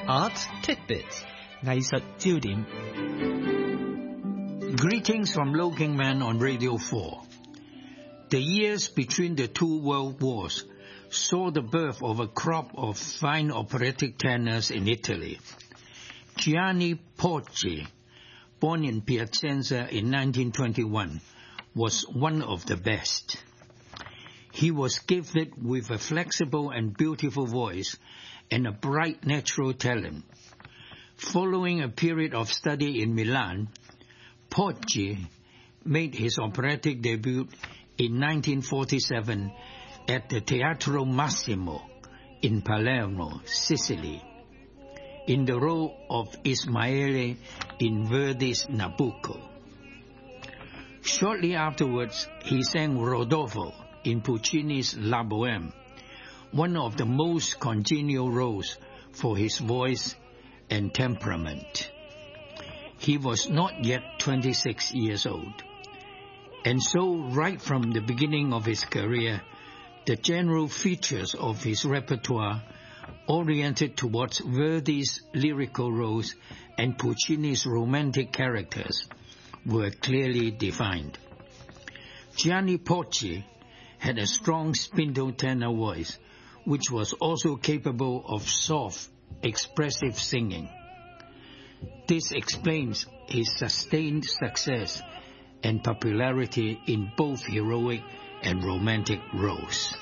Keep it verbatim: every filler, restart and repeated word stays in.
Art Tidbits 藝術焦點 Greetings from Looking Man on Radio four. The years between the two world wars saw the birth of a crop of fine operatic tenors in Italy. Gianni Porci, born in Piacenza in nineteen twenty-one, was one of the best. He was gifted with a flexible and beautiful voice and a bright natural talent. Following a period of study in Milan, Porci made his operatic debut in nineteen forty-seven at the Teatro Massimo in Palermo, Sicily, in the role of Ismaele in Verdi's Nabucco. Shortly afterwards, he sang Rodolfo in Puccini's La Bohème, one of the most congenial roles for his voice and temperament. He was not yet twenty-six years old, and so right from the beginning of his career, the general features of his repertoire oriented towards Verdi's lyrical roles and Puccini's romantic characters were clearly defined. Gianni Porci had a strong spindle tenor voice, which was also capable of soft, expressive singing. This explains his sustained success and popularity in both heroic and romantic roles.